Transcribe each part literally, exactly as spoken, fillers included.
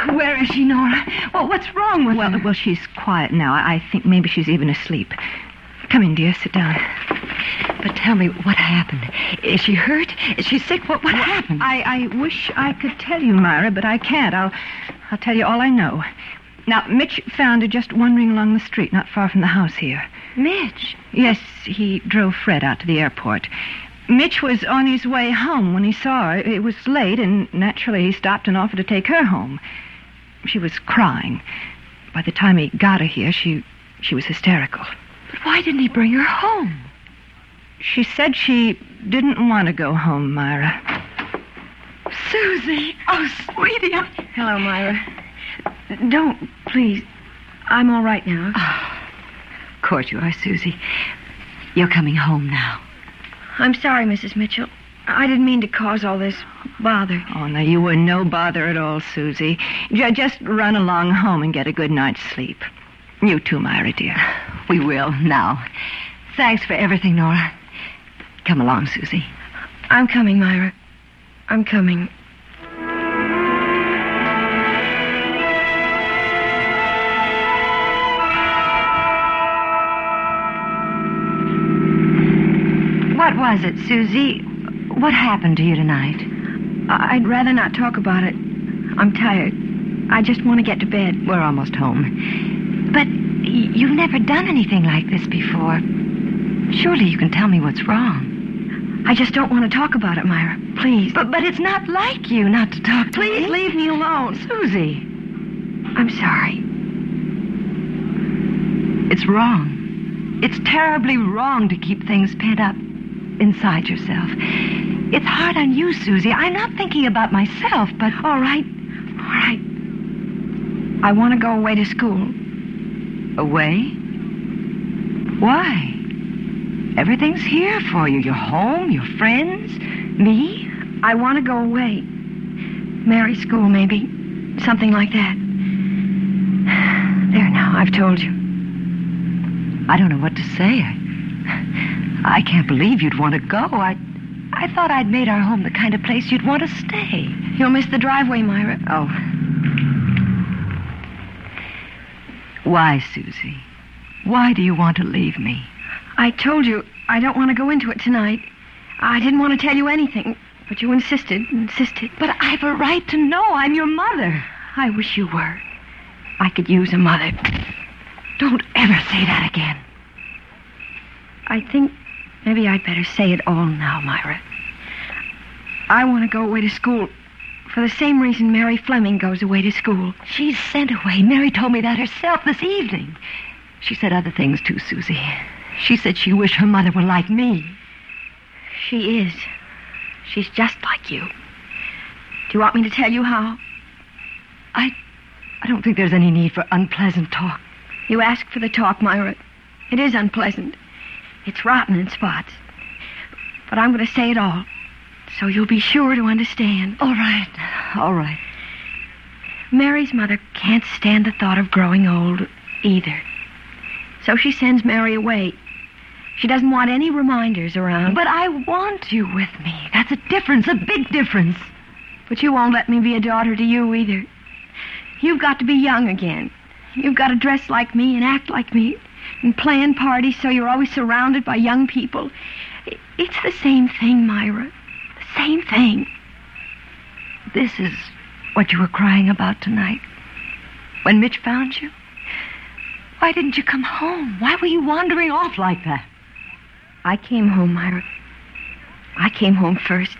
Where is she, Nora? Well, what's wrong with well, her? Well, she's quiet now. I I think maybe she's even asleep. Come in, dear. Sit down. But tell me, what happened? Is she hurt? Is she sick? What what well, happened? I, I wish I could tell you, Myra, but I can't. I'll, I'll tell you all I know. Now, Mitch found her just wandering along the street, not far from the house here. Mitch? Yes, he drove Fred out to the airport. Mitch was on his way home when he saw her. It was late, and naturally he stopped and offered to take her home. She was crying. By the time he got her here, she she was hysterical. But why didn't he bring her home? She said she didn't want to go home, Myra. Susie! Oh, sweetie! I... Hello, Myra. Don't, please. I'm all right now. Oh, of course you are, Susie. You're coming home now. I'm sorry, Missus Mitchell. I didn't mean to cause all this bother. Oh, no, you were no bother at all, Susie. J- just run along home and get a good night's sleep. You too, Myra, dear. We will, now. Thanks for everything, Nora. Come along, Susie. I'm coming, Myra. I'm coming. What was it, Susie? What happened to you tonight? I- I'd rather not talk about it. I'm tired. I just want to get to bed. We're almost home. But y- you've never done anything like this before. Surely you can tell me what's wrong. I just don't want to talk about it, Myra. Please. But but it's not like you not to talk to Please me. leave me alone. Susie. I'm sorry. It's wrong. It's terribly wrong to keep things pent up inside yourself. It's hard on you, Susie. I'm not thinking about myself, but... All right. All right. I want to go away to school. Away? Why? Everything's here for you. Your home, your friends, me. I want to go away. Mary school, maybe. Something like that. There now, I've told you. I don't know what to say. I, I can't believe you'd want to go. I, I thought I'd made our home the kind of place you'd want to stay. You'll miss the driveway, Myra. Oh. Why, Susie? Why do you want to leave me? I told you I don't want to go into it tonight. I didn't want to tell you anything, but you insisted, insisted. But I've a right to know. I'm your mother. I wish you were. I could use a mother. Don't ever say that again. I think maybe I'd better say it all now, Myra. I want to go away to school for the same reason Mary Fleming goes away to school. She's sent away. Mary told me that herself this evening. She said other things, too, Susie. She said she wished her mother were like me. She is. She's just like you. Do you want me to tell you how? I... I don't think there's any need for unpleasant talk. You asked for the talk, Myra. It is unpleasant. It's rotten in spots. But I'm going to say it all, so you'll be sure to understand. All right. All right. Mary's mother can't stand the thought of growing old, either. So she sends Mary away. She doesn't want any reminders around. But I want you with me. That's a difference, a big difference. But you won't let me be a daughter to you, either. You've got to be young again. You've got to dress like me and act like me and plan parties so you're always surrounded by young people. It's the same thing, Myra. The same thing. This is what you were crying about tonight? When Mitch found you? Why didn't you come home? Why were you wandering off like that? I came home, Myra. I came home first.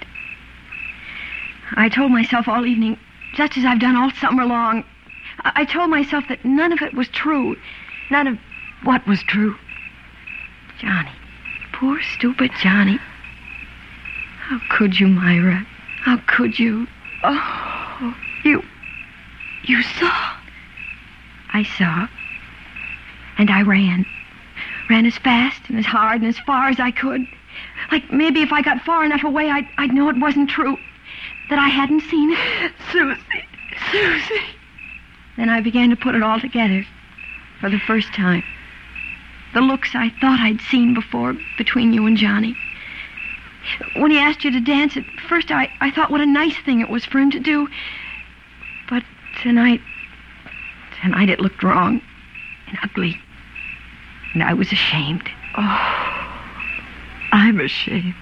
I told myself all evening, just as I've done all summer long, I, I told myself that none of it was true. None of what was true. Johnny. Poor, stupid Johnny. How could you, Myra? How could you? Oh, you... you saw? I saw. And I ran. Ran as fast and as hard and as far as I could. Like maybe if I got far enough away, I'd, I'd know it wasn't true. That I hadn't seen it. Susie, Susie. Then I began to put it all together for the first time. The looks I thought I'd seen before between you and Johnny. When he asked you to dance, at first I, I thought what a nice thing it was for him to do. But Tonight, tonight it looked wrong and ugly. And I was ashamed. Oh, I'm ashamed.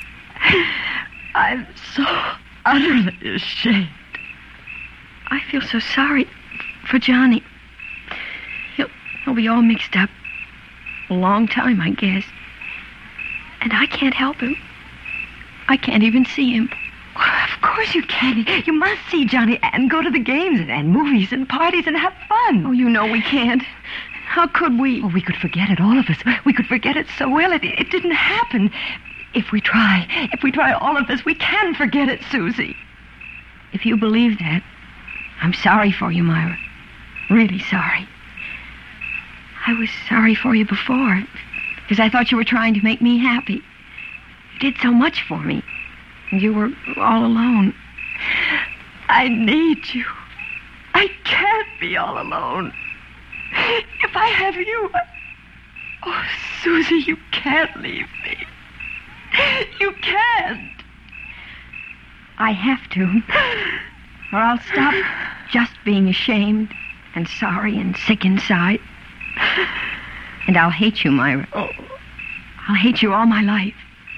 I'm so utterly ashamed. I feel so sorry for Johnny. He'll, he'll be all mixed up. A long time, I guess. And I can't help him. I can't even see him. Of course you can. You must see Johnny and go to the games and, and movies and parties and have fun. Oh, you know we can't. How could we? Oh, we could forget it, all of us. We could forget it so well. It, it didn't happen. If we try, if we try all of us, we can forget it, Susie. If you believe that, I'm sorry for you, Myra. Really sorry. I was sorry for you before, because I thought you were trying to make me happy. You did so much for me, and you were all alone. I need you. I can't be all alone. If I have you, I... Oh, Susie, you can't leave me. You can't. I have to, or I'll stop just being ashamed and sorry and sick inside. And I'll hate you, Myra. Oh. I'll hate you all my life.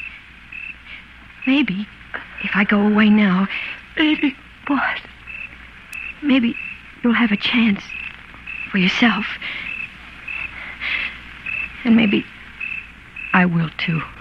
Maybe, if I go away now... Maybe what? Maybe you'll have a chance for yourself. And maybe I will, too.